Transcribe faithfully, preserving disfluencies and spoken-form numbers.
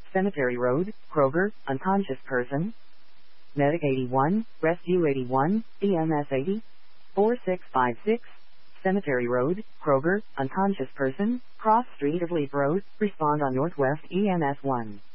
Cemetery Road, Kroger, unconscious person. Medic eighty-one, Rescue eighty-one, E M S eighty, four six five six. Cemetery Road, Kroger, unconscious person, cross street of Leap Road, respond on Northwest E M S one.